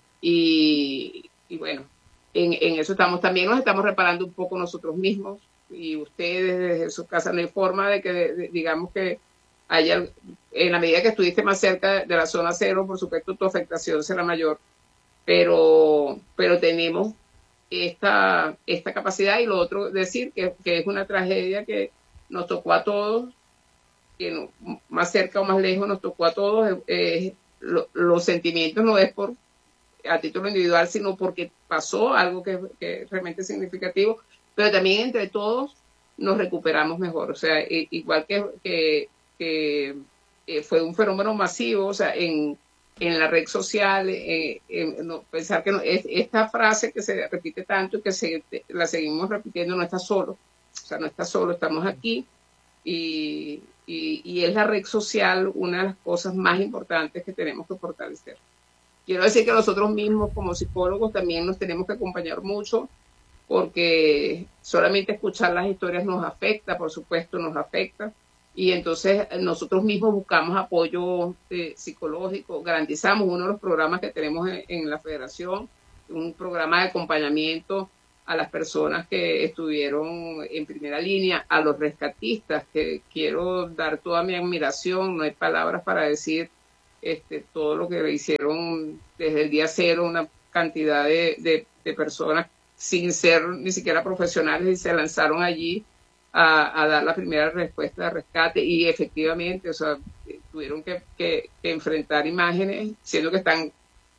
D: Y, y bueno, en, en eso estamos. También nos estamos reparando un poco nosotros mismos. Y ustedes desde su casa no hay forma de que, de, digamos que haya, en la medida que estuviste más cerca de la zona cero, por supuesto tu afectación será mayor, pero, pero tenemos esta, esta capacidad. Y lo otro, decir que, que es una tragedia que nos tocó a todos, que no, más cerca o más lejos nos tocó a todos. Eh, lo, los sentimientos no es por a título individual, sino porque pasó algo que, que es realmente significativo, pero también entre todos nos recuperamos mejor. O sea, igual que, que, que eh, fue un fenómeno masivo, o sea, en, en la red social, eh, en, no, pensar que no, es, esta frase que se repite tanto y que se, la seguimos repitiendo, no está solo, o sea, no está solo, estamos aquí, y, y, y es la red social una de las cosas más importantes que tenemos que fortalecer. Quiero decir que nosotros mismos como psicólogos también nos tenemos que acompañar mucho porque solamente escuchar las historias nos afecta, por supuesto nos afecta, y entonces nosotros mismos buscamos apoyo eh, psicológico, garantizamos uno de los programas que tenemos en, en la federación, un programa de acompañamiento a las personas que estuvieron en primera línea, a los rescatistas, que quiero dar toda mi admiración, no hay palabras para decir este, todo lo que hicieron desde el día cero, una cantidad de, de, de personas sin ser ni siquiera profesionales y se lanzaron allí a, a dar la primera respuesta de rescate y efectivamente, o sea, tuvieron que, que, que enfrentar imágenes, siendo que están,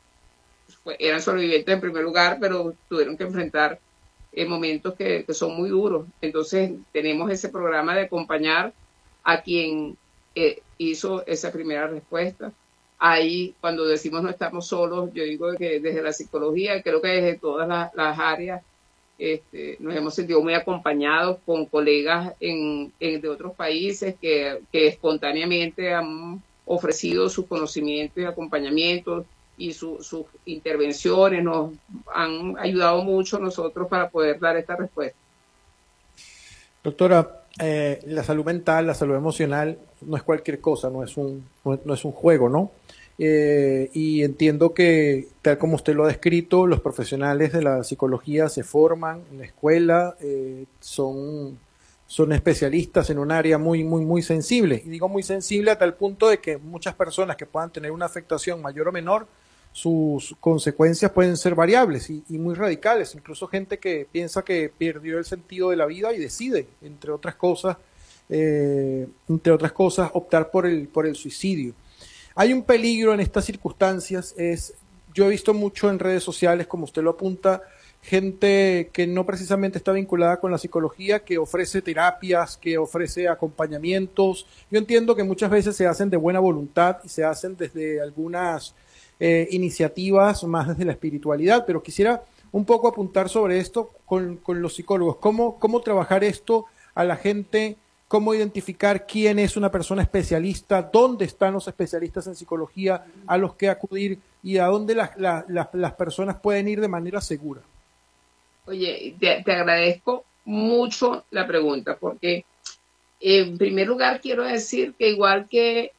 D: eran sobrevivientes en primer lugar, pero tuvieron que enfrentar en momentos que, que son muy duros. Entonces tenemos ese programa de acompañar a quien eh, hizo esa primera respuesta. Ahí, cuando decimos no estamos solos, yo digo que desde la psicología, creo que desde todas las, las áreas, este, nos hemos sentido muy acompañados con colegas en, en, de otros países que, que espontáneamente han ofrecido sus conocimientos y acompañamientos y su, sus intervenciones, nos han ayudado mucho a nosotros para poder dar esta respuesta.
B: Doctora, eh, la salud mental, la salud emocional no es cualquier cosa, no es un, no, no es un juego, ¿no? Eh, y entiendo que, tal como usted lo ha descrito, los profesionales de la psicología se forman en la escuela, eh, son, son especialistas en un área muy, muy, muy sensible. Y digo muy sensible a tal punto de que muchas personas que puedan tener una afectación mayor o menor, sus consecuencias pueden ser variables y, y muy radicales. Incluso gente que piensa que perdió el sentido de la vida y decide, entre otras cosas, eh, entre otras cosas, optar por el, por el suicidio. Hay un peligro en estas circunstancias, es, yo he visto mucho en redes sociales, como usted lo apunta, gente que no precisamente está vinculada con la psicología, que ofrece terapias, que ofrece acompañamientos. Yo entiendo que muchas veces se hacen de buena voluntad y se hacen desde algunas eh, iniciativas más desde la espiritualidad, pero quisiera un poco apuntar sobre esto con, con los psicólogos. ¿Cómo, cómo trabajar esto a la gente? ¿Cómo identificar quién es una persona especialista? ¿Dónde están los especialistas en psicología a los que acudir? ¿Y a dónde las, las, las, las personas pueden ir de manera segura?
D: Oye, te, te agradezco mucho la pregunta, porque en primer lugar quiero decir que igual que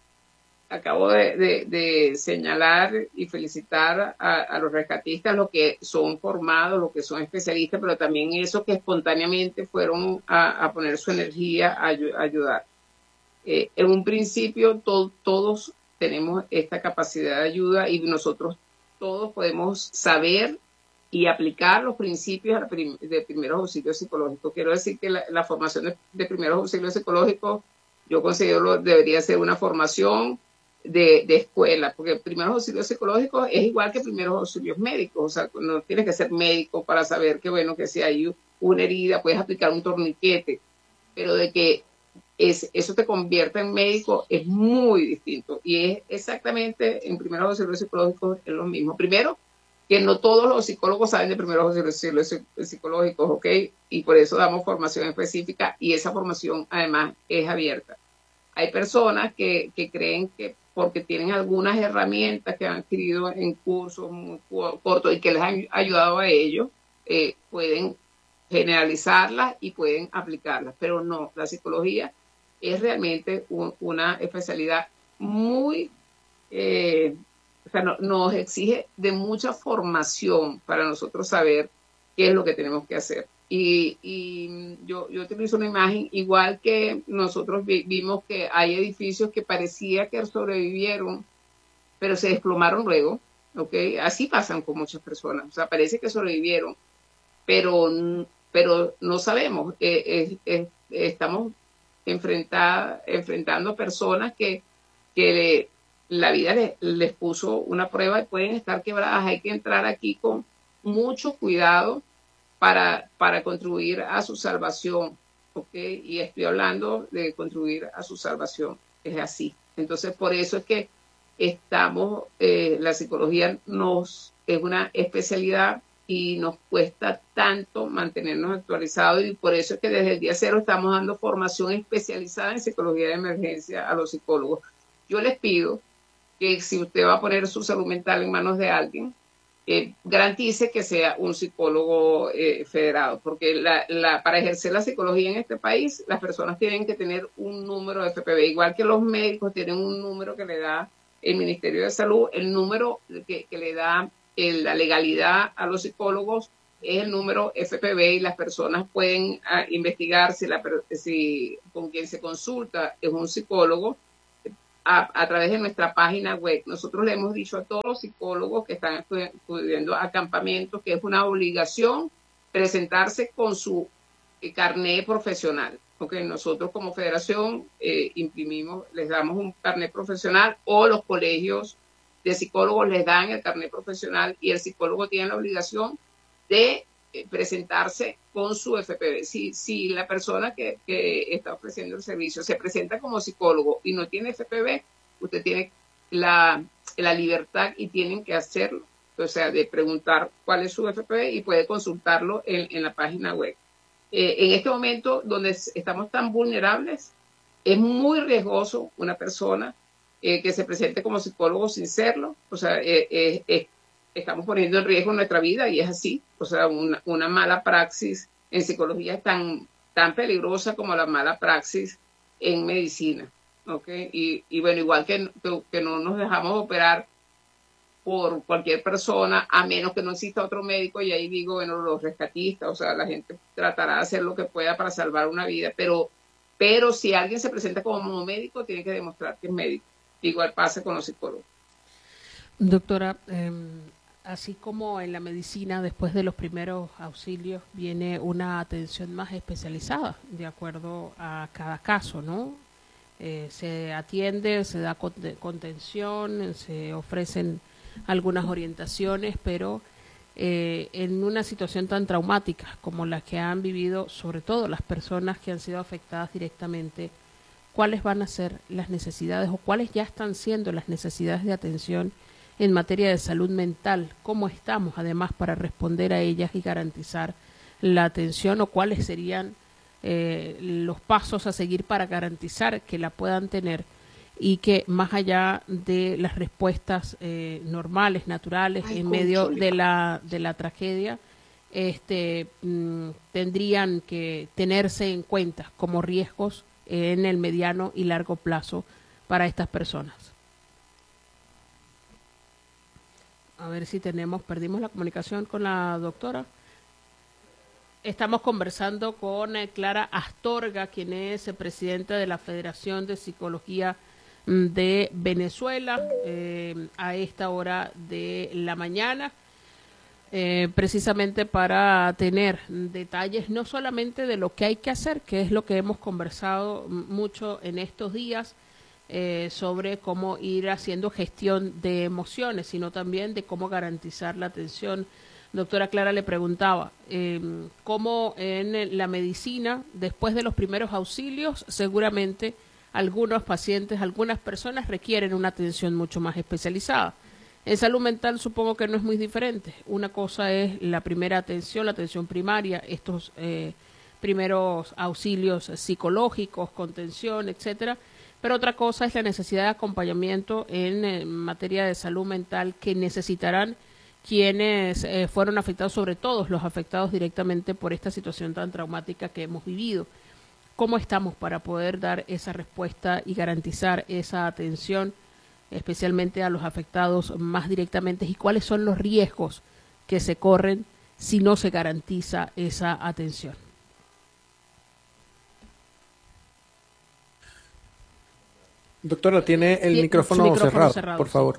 D: acabo de, de, de señalar y felicitar a, a los rescatistas, los que son formados, los que son especialistas, pero también esos que espontáneamente fueron a, a poner su energía a, a ayudar. Eh, en un principio to, todos tenemos esta capacidad de ayuda y nosotros todos podemos saber y aplicar los principios de primeros auxilios psicológicos. Quiero decir que la, la formación de, de primeros auxilios psicológicos, yo considero debería ser una formación de, de escuela, porque primeros auxilios psicológicos es igual que primeros auxilios médicos, o sea, no tienes que ser médico para saber que, bueno, que si hay una herida puedes aplicar un torniquete, pero de que es, eso te convierta en médico es muy distinto, y es exactamente en primeros auxilios psicológicos es lo mismo. Primero, que no todos los psicólogos saben de primeros auxilios psicológicos, ¿ok? Y por eso damos formación específica, y esa formación además es abierta. Hay personas que, que creen que porque tienen algunas herramientas que han adquirido en cursos muy cortos y que les han ayudado a ellos, eh, pueden generalizarlas y pueden aplicarlas, pero no, la psicología es realmente un, una especialidad muy, eh, o sea, no, nos exige de mucha formación para nosotros saber qué es lo que tenemos que hacer. Y, y yo, yo utilizo una imagen igual que nosotros vi, vimos que hay edificios que parecía que sobrevivieron, pero se desplomaron luego, ¿ok? Así pasan con muchas personas, o sea, parece que sobrevivieron, pero, pero no sabemos, eh, eh, eh, estamos enfrentada, enfrentando personas que, que le, la vida les, les puso una prueba y pueden estar quebradas. Hay que entrar aquí con mucho cuidado para, para contribuir a su salvación, ¿ok? Y estoy hablando de contribuir a su salvación, es así. Entonces, por eso es que estamos, eh, la psicología nos es una especialidad y nos cuesta tanto mantenernos actualizados, y por eso es que desde el día cero estamos dando formación especializada en psicología de emergencia a los psicólogos. Yo les pido que si usted va a poner su salud mental en manos de alguien, eh, garantice que sea un psicólogo eh, federado, porque la, la, para ejercer la psicología en este país, las personas tienen que tener un número de F P V, igual que los médicos tienen un número que le da el Ministerio de Salud, el número que, que le da el, la legalidad a los psicólogos es el número F P V, y las personas pueden uh, investigar si, la, si con quien se consulta es un psicólogo a, a través de nuestra página web. Nosotros le hemos dicho a todos los psicólogos que están acudiendo a campamentos que es una obligación presentarse con su eh, carnet profesional. Okay, nosotros como federación eh, imprimimos, les damos un carnet profesional, o los colegios de psicólogos les dan el carnet profesional, y el psicólogo tiene la obligación de eh, presentarse con su F P V. Si, si la persona que, que está ofreciendo el servicio se presenta como psicólogo y no tiene F P V, usted tiene la, la libertad y tienen que hacerlo, o sea, de preguntar cuál es su F P V, y puede consultarlo en, en la página web. Eh, en este momento donde estamos tan vulnerables, es muy riesgoso una persona eh, que se presente como psicólogo sin serlo. O sea, eh, eh, eh, estamos poniendo en riesgo nuestra vida, y es así. O sea, una, una mala praxis en psicología es tan, tan peligrosa como la mala praxis en medicina. ¿Okay? Y, y bueno, igual que, que, que no nos dejamos operar por cualquier persona, a menos que no exista otro médico, y ahí digo, bueno, los rescatistas, o sea, la gente tratará de hacer lo que pueda para salvar una vida, pero, pero si alguien se presenta como médico, tiene que demostrar que es médico. Igual pasa con los psicólogos.
A: Doctora, eh, así como en la medicina, después de los primeros auxilios, viene una atención más especializada, de acuerdo a cada caso, ¿no? Eh, se atiende, se da contención, se ofrecen algunas orientaciones, pero eh, en una situación tan traumática como la que han vivido, sobre todo las personas que han sido afectadas directamente, ¿cuáles van a ser las necesidades, o cuáles ya están siendo las necesidades de atención en materia de salud mental? ¿Cómo estamos, además, para responder a ellas y garantizar la atención, o cuáles serían eh, los pasos a seguir para garantizar que la puedan tener, y que más allá de las respuestas eh, normales, naturales, Ay, en medio de la, de la tragedia, este, mm, tendrían que tenerse en cuenta como riesgos en el mediano y largo plazo para estas personas? A ver si tenemos, perdimos la comunicación con la doctora. Estamos conversando con eh, Clara Astorga, quien es eh, presidenta de la Federación de Psicología de Venezuela, eh, a esta hora de la mañana, eh, precisamente para tener detalles no solamente de lo que hay que hacer, que es lo que hemos conversado mucho en estos días, eh, sobre cómo ir haciendo gestión de emociones, sino también de cómo garantizar la atención. Doctora Clara, le preguntaba, eh, cómo en la medicina, después de los primeros auxilios, seguramente algunos pacientes, algunas personas requieren una atención mucho más especializada. En salud mental supongo que no es muy diferente. Una cosa es la primera atención, la atención primaria, estos eh, primeros auxilios psicológicos, contención, etcétera. Pero otra cosa es la necesidad de acompañamiento en, en materia de salud mental que necesitarán quienes eh, fueron afectados, sobre todo los afectados directamente por esta situación tan traumática que hemos vivido. ¿Cómo estamos para poder dar esa respuesta y garantizar esa atención, especialmente a los afectados más directamente? ¿Y cuáles son los riesgos que se corren si no se garantiza esa atención?
B: Doctora, tiene el
A: sí,
B: micrófono,
A: micrófono
B: cerrado,
A: cerrado,
B: por
A: sí.
B: favor.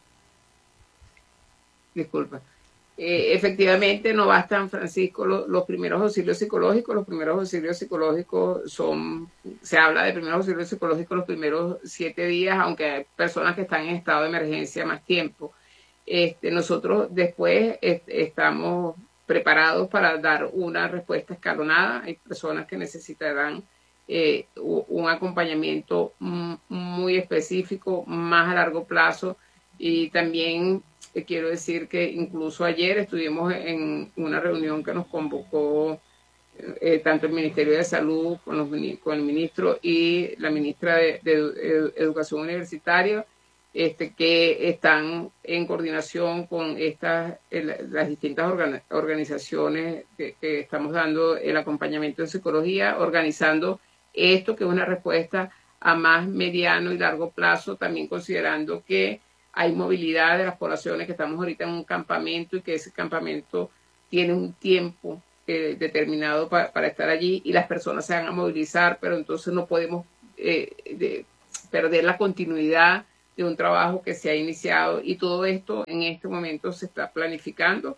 D: Disculpa. Eh, efectivamente, no bastan, Francisco, lo, los primeros auxilios psicológicos. Los primeros auxilios psicológicos son, se habla de primeros auxilios psicológicos los primeros siete días, aunque hay personas que están en estado de emergencia más tiempo. Este, nosotros después est estamos preparados para dar una respuesta escalonada. Hay personas que necesitarán eh, un acompañamiento muy específico, más a largo plazo, y también quiero decir que incluso ayer estuvimos en una reunión que nos convocó eh, tanto el Ministerio de Salud con, los, con el ministro y la ministra de, de Educación Universitaria, este, que están en coordinación con estas, las distintas organ, organizaciones que, que estamos dando el acompañamiento en psicología, organizando esto, que es una respuesta a más mediano y largo plazo, también considerando que hay movilidad de las poblaciones, que estamos ahorita en un campamento y que ese campamento tiene un tiempo eh, determinado pa, para estar allí y las personas se van a movilizar, pero entonces no podemos eh, de, perder la continuidad de un trabajo que se ha iniciado, y todo esto en este momento se está planificando,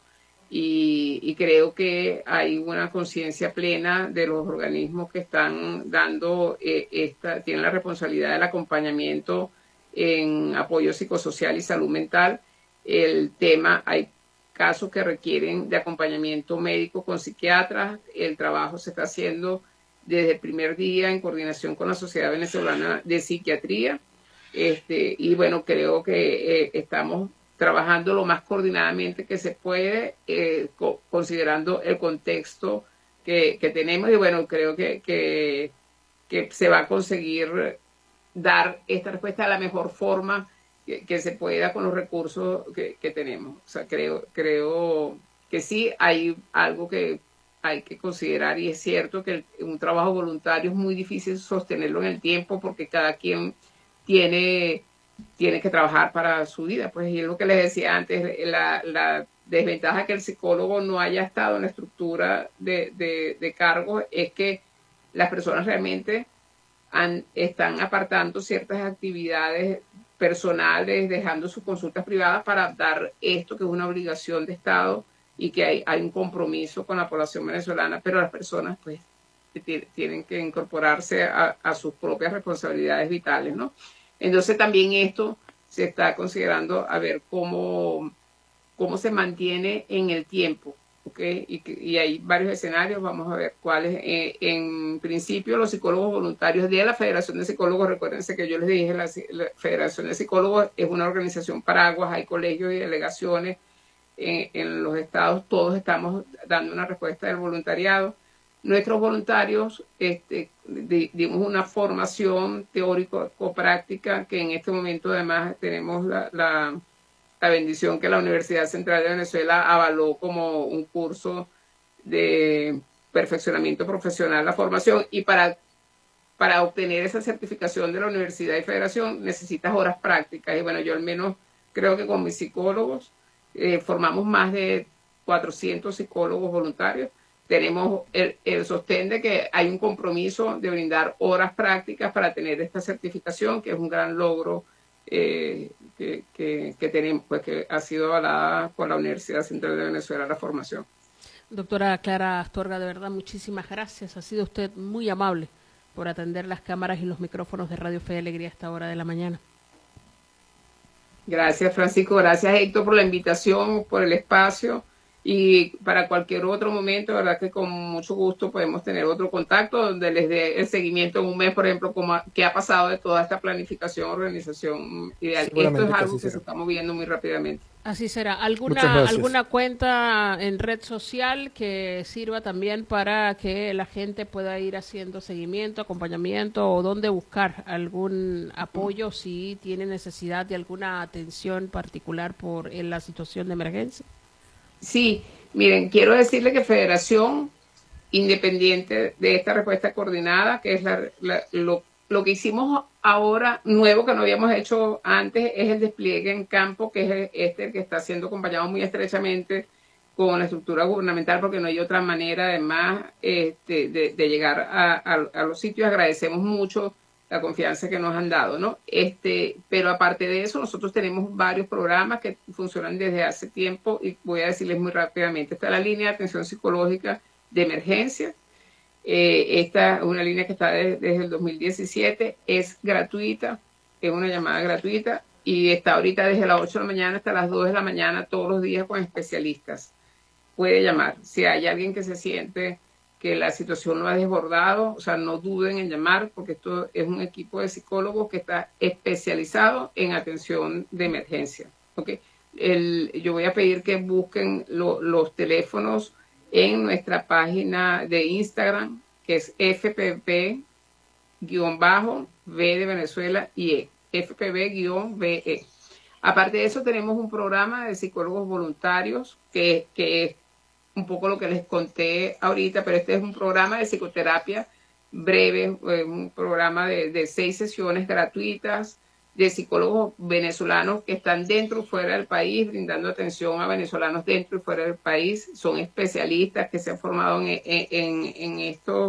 D: y, y creo que hay una conciencia plena de los organismos que están dando eh, esta, tienen la responsabilidad del acompañamiento en apoyo psicosocial y salud mental. El tema, hay casos que requieren de acompañamiento médico con psiquiatras, el trabajo se está haciendo desde el primer día en coordinación con la Sociedad Venezolana de Psiquiatría. Este, y bueno, creo que eh, estamos trabajando lo más coordinadamente que se puede, eh, co considerando el contexto que, que tenemos, y bueno, creo que, que, que se va a conseguir dar esta respuesta de la mejor forma que, que se pueda con los recursos que, que tenemos. O sea, creo, creo que sí hay algo que hay que considerar, y es cierto que el, un trabajo voluntario es muy difícil sostenerlo en el tiempo, porque cada quien tiene, tiene que trabajar para su vida. Pues, y es lo que les decía antes, la, la desventaja que el psicólogo no haya estado en la estructura de, de, de cargos es que las personas realmente han, están apartando ciertas actividades personales, dejando sus consultas privadas para dar esto, que es una obligación de Estado, y que hay, hay un compromiso con la población venezolana, pero las personas pues tienen que incorporarse a, a sus propias responsabilidades vitales, ¿no? Entonces también esto se está considerando a ver cómo, cómo se mantiene en el tiempo, ¿ok? Y, y hay varios escenarios, vamos a ver cuáles. Eh, en principio, los psicólogos voluntarios de la Federación de Psicólogos, recuérdense que yo les dije, la, la Federación de Psicólogos es una organización paraguas, hay colegios y delegaciones en, en los estados, todos estamos dando una respuesta del voluntariado. Nuestros voluntarios este, di, dimos una formación teórico-práctica, que en este momento además tenemos la, la, la bendición que la Universidad Central de Venezuela avaló como un curso de perfeccionamiento profesional la formación, y para, para obtener esa certificación de la Universidad y Federación necesitas horas prácticas, y bueno, yo al menos creo que con mis psicólogos eh, formamos más de cuatrocientos psicólogos voluntarios. Tenemos el, el sostén de que hay un compromiso de brindar horas prácticas para tener esta certificación, que es un gran logro eh, que, que, que tenemos, pues que ha sido avalada por la Universidad Central de Venezuela la formación.
A: Doctora Clara Astorga, de verdad, muchísimas gracias. Ha sido usted muy amable por atender las cámaras y los micrófonos de Radio Fe y Alegría a esta hora de la mañana.
D: Gracias, Francisco. Gracias, Héctor, por la invitación, por el espacio. Y para cualquier otro momento, verdad que con mucho gusto podemos tener otro contacto donde les dé el seguimiento en un mes, por ejemplo, como qué ha pasado de toda esta planificación, organización ideal. Esto es algo que será. Se está moviendo muy rápidamente.
A: Así será. ¿Alguna, alguna cuenta en red social que sirva también para que la gente pueda ir haciendo seguimiento, acompañamiento, o dónde buscar algún apoyo si tiene necesidad de alguna atención particular por en la situación de emergencia?
D: Sí, miren, quiero decirle que Federación, independiente de esta respuesta coordinada, que es la, la, lo, lo que hicimos ahora nuevo, que no habíamos hecho antes, es el despliegue en campo, que es este que está siendo acompañado muy estrechamente con la estructura gubernamental, porque no hay otra manera, además, este, de, de llegar a, a, a los sitios. Agradecemos mucho la confianza que nos han dado, ¿no? Este, pero aparte de eso, nosotros tenemos varios programas que funcionan desde hace tiempo, y voy a decirles muy rápidamente. Está la línea de atención psicológica de emergencia. Eh, esta es una línea que está de, desde el dos mil diecisiete, es gratuita, es una llamada gratuita, y está ahorita desde las ocho de la mañana hasta las dos de la mañana todos los días con especialistas. Puede llamar. Si hay alguien que se siente que la situación lo ha desbordado, o sea, no duden en llamar, porque esto es un equipo de psicólogos que está especializado en atención de emergencia. ¿Okay? El, yo voy a pedir que busquen lo, los teléfonos en nuestra página de Instagram, que es F P P-V de Venezuela y E. F P B-B E. Aparte de eso, tenemos un programa de psicólogos voluntarios, que, que es un poco lo que les conté ahorita, pero este es un programa de psicoterapia breve, un programa de, de seis sesiones gratuitas de psicólogos venezolanos que están dentro y fuera del país, brindando atención a venezolanos dentro y fuera del país. Son especialistas que se han formado en, en, en, estos,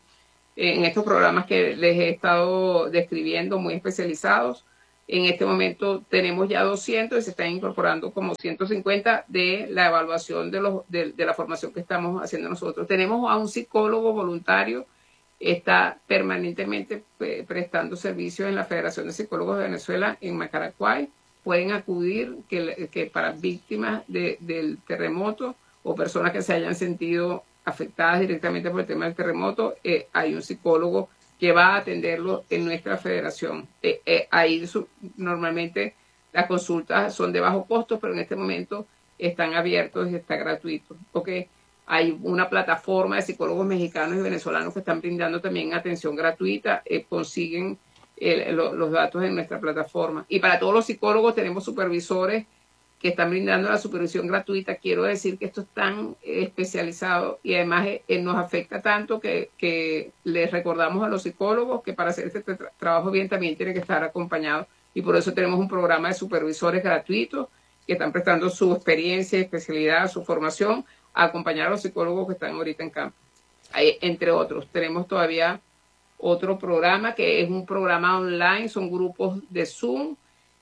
D: en estos programas que les he estado describiendo, muy especializados. En este momento tenemos ya doscientos y se están incorporando como ciento cincuenta de la evaluación de, los, de, de la formación que estamos haciendo nosotros. Tenemos a un psicólogo voluntario, está permanentemente prestando servicios en la Federación de Psicólogos de Venezuela en Macaracuay. Pueden acudir que, que para víctimas de, del terremoto o personas que se hayan sentido afectadas directamente por el tema del terremoto, eh, hay un psicólogo que va a atenderlo en nuestra federación. Eh, eh, ahí su, normalmente las consultas son de bajo costo, pero en este momento están abiertos y está gratuito. ¿Okay? Hay una plataforma de psicólogos mexicanos y venezolanos que están brindando también atención gratuita, eh, consiguen eh, lo, los datos en nuestra plataforma. Y para todos los psicólogos tenemos supervisores que están brindando la supervisión gratuita. Quiero decir que esto es tan eh, especializado y además eh, nos afecta tanto que, que les recordamos a los psicólogos que para hacer este tra trabajo bien también tiene que estar acompañado, y por eso tenemos un programa de supervisores gratuitos que están prestando su experiencia, especialidad, su formación a acompañar a los psicólogos que están ahorita en campo. Hay, entre otros, tenemos todavía otro programa que es un programa online, son grupos de Zoom,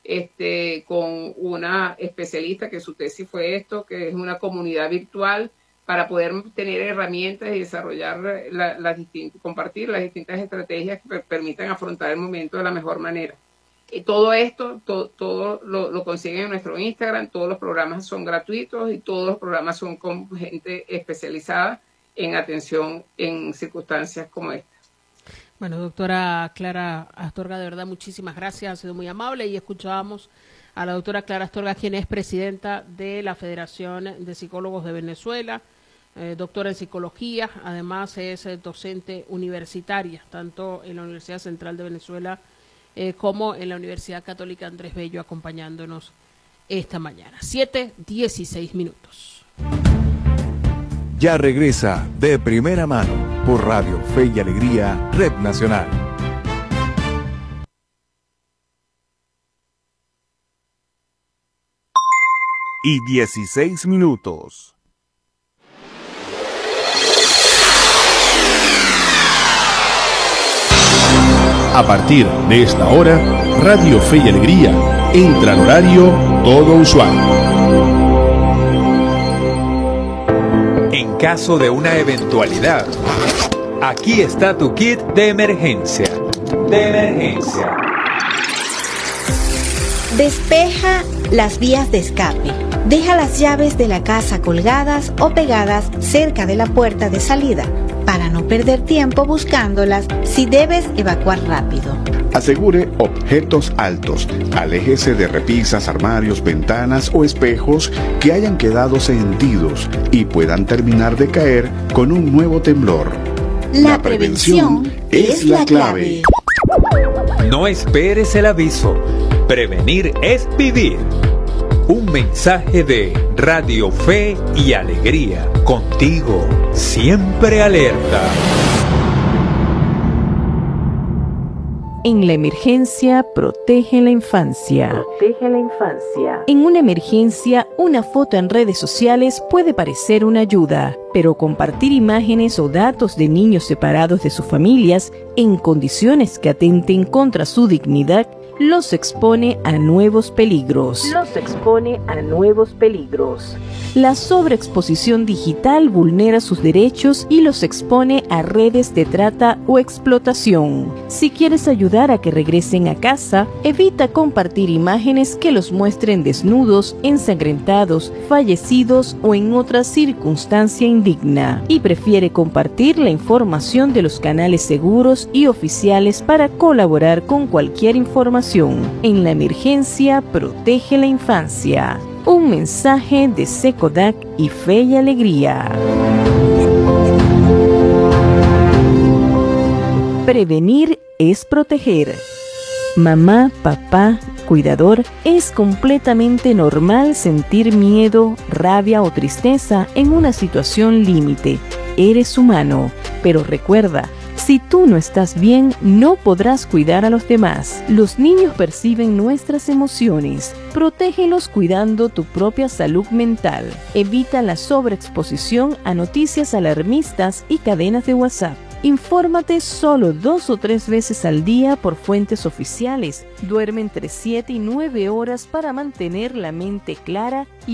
D: Este, con una especialista que su tesis fue esto, que es una comunidad virtual para poder tener herramientas y desarrollar, la, las distintas, compartir las distintas estrategias que per permitan afrontar el momento de la mejor manera. Y todo esto, to todo lo, lo consiguen en nuestro Instagram, todos los programas son gratuitos y todos los programas son con gente especializada en atención en circunstancias como esta.
A: Bueno, doctora Clara Astorga, de verdad, muchísimas gracias, ha sido muy amable, y escuchábamos a la doctora Clara Astorga, quien es presidenta de la Federación de Psicólogos de Venezuela, eh, doctora en psicología, además es eh, docente universitaria, tanto en la Universidad Central de Venezuela eh, como en la Universidad Católica Andrés Bello, acompañándonos esta mañana. siete dieciséis minutos.
E: Ya regresa De Primera Mano por Radio Fe y Alegría, Red Nacional. Y dieciséis minutos. A partir de esta hora, Radio Fe y Alegría entra al horario todo usuario.
F: En caso de una eventualidad, aquí está tu kit de emergencia. De emergencia.
G: Despeja las vías de escape. Deja las llaves de la casa colgadas o pegadas cerca de la puerta de salida para no perder tiempo buscándolas si debes evacuar rápido.
E: Asegure objetos altos. Aléjese de repisas, armarios, ventanas o espejos que hayan quedado sentidos y puedan terminar de caer con un nuevo temblor.
G: La, la prevención, prevención es la clave.
F: No esperes el aviso. Prevenir es vivir. Un mensaje de Radio Fe y Alegría. Contigo, siempre alerta.
H: En la emergencia, protege la infancia. Protege la infancia. En una emergencia, una foto en redes sociales puede parecer una ayuda, pero compartir imágenes o datos de niños separados de sus familias en condiciones que atenten contra su dignidad los expone a nuevos peligros. Los expone a nuevos peligros. La sobreexposición digital vulnera sus derechos y los expone a redes de trata o explotación. Si quieres ayudar a que regresen a casa, evita compartir imágenes que los muestren desnudos, ensangrentados, fallecidos o en otra circunstancia indigna. Y prefiere compartir la información de los canales seguros y oficiales para colaborar con cualquier información. En la emergencia, protege la infancia. Un mensaje de SECODAC y Fe y Alegría. Prevenir es proteger. Mamá, papá, cuidador, es completamente normal sentir miedo, rabia o tristeza en una situación límite. Eres humano, pero recuerda, si tú no estás bien, no podrás cuidar a los demás. Los niños perciben nuestras emociones. Protégelos cuidando tu propia salud mental. Evita la sobreexposición a noticias alarmistas y cadenas de WhatsApp. Infórmate solo dos o tres veces al día por fuentes oficiales. Duerme entre siete y nueve horas para mantener la mente clara y